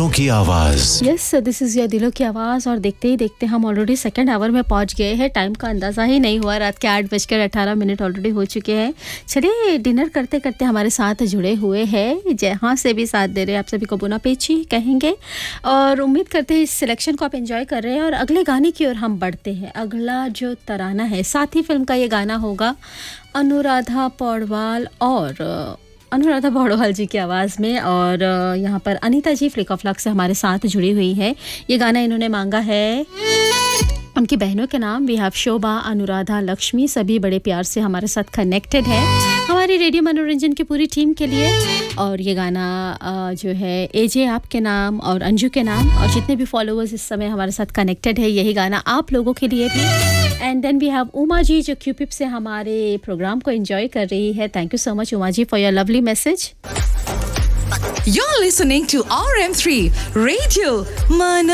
दिलों की आवाज। यस, दिस इज योर दिलों की आवाज़। और देखते ही देखते हम ऑलरेडी सेकंड आवर में पहुंच गए हैं। टाइम का अंदाज़ा ही नहीं हुआ। रात के 8:18 ऑलरेडी हो चुके हैं। चलिए, डिनर करते करते हमारे साथ जुड़े हुए हैं, जहाँ से भी साथ दे रहे हैं, आप सभी को बुना पेची कहेंगे। और उम्मीद करते हैं इस सिलेक्शन को आप एंजॉय कर रहे हैं। और अगले गाने की ओर हम बढ़ते हैं। अगला जो तराना है, साथी फिल्म का ये गाना होगा अनुराधा पौडवाल जी की आवाज़ में। और यहाँ पर अनीता जी फ्लिक ऑफ लक से हमारे साथ जुड़ी हुई है। ये गाना इन्होंने मांगा है उनकी बहनों के नाम। वी हैव शोभा, अनुराधा, लक्ष्मी, सभी बड़े प्यार से हमारे साथ कनेक्टेड है हमारी रेडियो मनोरंजन की पूरी टीम के लिए। और ये गाना जो है एजे आपके नाम और अंजू के नाम और जितने भी फॉलोअर्स इस समय हमारे साथ कनेक्टेड है, यही गाना आप लोगों के लिए भी। And then we have Uma ji जो क्यूपिप से हमारे प्रोग्राम को एंजॉय कर रही है। Thank you so much Uma ji for your lovely message. You're listening to RM3 Radio